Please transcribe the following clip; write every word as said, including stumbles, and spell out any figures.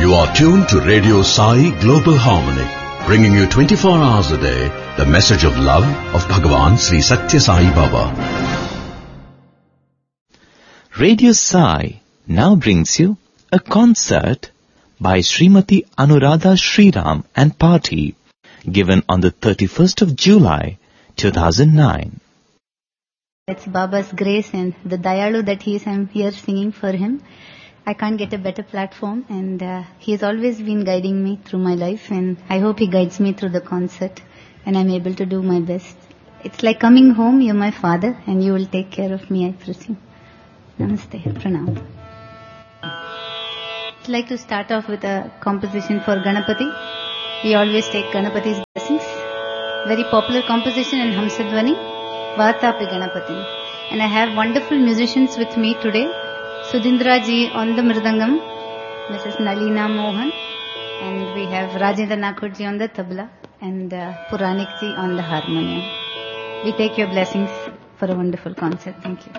You are tuned to Radio Sai Global Harmony, bringing you twenty-four hours a day the message of love of Bhagavan Sri Satya Sai Baba. Radio Sai now brings you a concert by Srimati Anuradha Sriram and Party, given on the thirty-first of July, two thousand nine. It's Baba's grace and the Dayalu that he is, I'm here singing for him. I can't get a better platform, and uh, he has always been guiding me through my life, and I hope he guides me through the concert and I'm able to do my best. It's like coming home, you're my father and you will take care of me, I presume. Namaste, Pranam. I'd like to start off with a composition for Ganapati. We always take Ganapati's blessings. Very popular composition in Hamsadvani, Vatapi Ganapati. And I have wonderful musicians with me today. Sudhindra ji on the mridangam, Missus Nalina Mohan, and we have Rajendra Nakur ji on the tabla, and uh, Puranik ji on the harmonium. We take your blessings for a wonderful concert. Thank you.